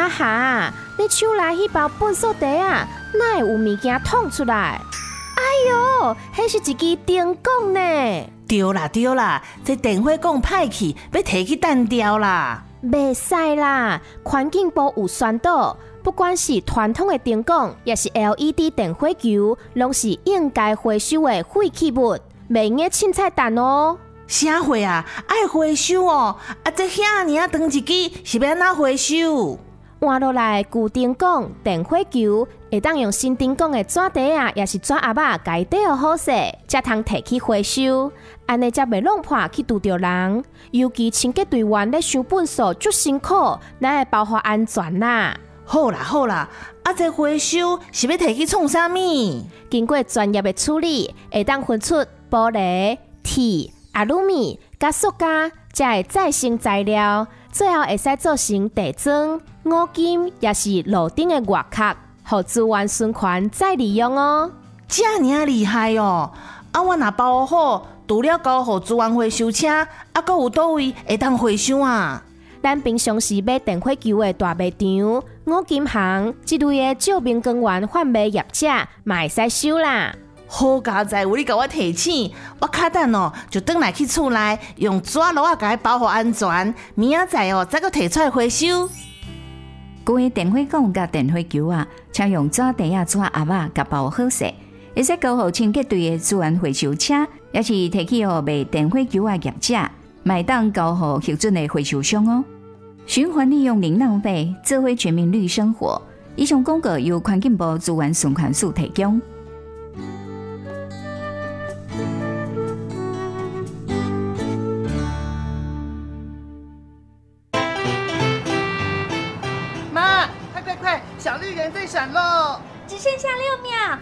哈哈，你手内迄包粪扫地啊，哪会有物件捅出来？哎哟，迄是一支电筒呢！ 对啦，这电火管歹去，要摕去弹掉啦。 袂使啦，环境部有宣导，不管是传统的电管，也是 LED 电火球，拢是应该回收的废弃物，袂用个凊彩弹哦。 啥货啊？爱回收哦！这遐尔长一支，是要安怎回收？ 换落来旧电管、电火球，会当用新电管的纸袋啊，也是纸盒仔，家底好好势，才通摕去回收。安尼才袂弄破去拄着人。尤其清洁队员咧收粪扫足辛苦，咱会保护安全啦。 好啦，这回收是要摕去创啥物？ 经过专业的处理，会当分出玻璃、铁、阿鲁米、甲塑胶，才会再生材料。最后会使做成地砖、五金，也是路顶的外壳，互资源循环再利用哦。 这么厉害哦！我若包好，除了交互资源回收车，阁有倒位会当回收啊？ 咱平常时买电火球的大卖场、五金行这类的照明光源贩卖业者，嘛会使收啦。 好佳哉，有你甲我提醒，我卡等哦，就转来去厝内用纸箩仔甲伊保护安全，明仔载哦再搁摕出来回收。 各位电火管甲电火球啊，请用纸袋啊、纸盒仔甲包好势，会使交互清洁队的资源回收车，也是摕去互卖电火球的业者，买当交互核准的回收商哦。循环利用零浪费，做伙全民绿生活。以上广告由环境部资源循环署提供。 快！小绿人在闪喽！ 只剩下6秒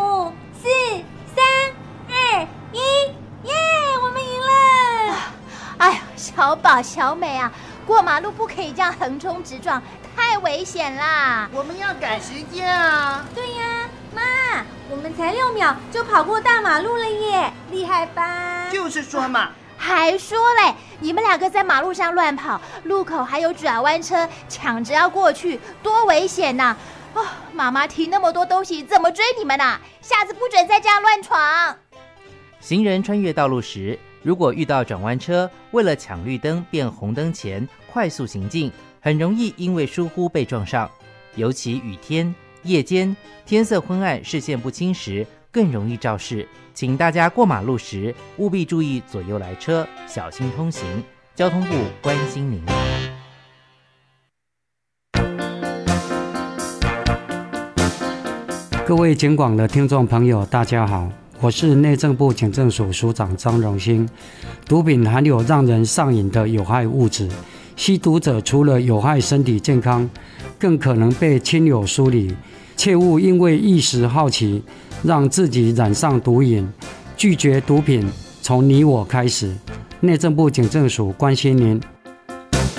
，5、4、3、2、1，耶！我们赢了！ 哎呀，小宝、小美啊，过马路不可以这样横冲直撞，太危险啦！ 我们要赶时间啊！ 对呀，妈，我们才6秒就跑过大马路了耶，厉害吧？ 就是说嘛。 还说嘞，你们2个在马路上乱跑，路口还有转弯车，抢着要过去，多危险呐！妈妈提那么多东西，怎么追你们啊？下次不准再这样乱闯。 行人穿越道路时，如果遇到转弯车，为了抢绿灯变红灯前快速行进，很容易因为疏忽被撞上。尤其雨天、夜间，天色昏暗、视线不清时，更容易肇事。请大家过马路时务必注意左右来车，小心通行。交通部关心您。 各位警广的听众朋友，大家好，我是内政部警政署署长张荣兴。毒品含有让人上瘾的有害物质，吸毒者除了有害身体健康，更可能被亲友疏离。切勿因为一时好奇，让自己染上毒瘾。拒绝毒品，从你我开始。内政部警政署关心您。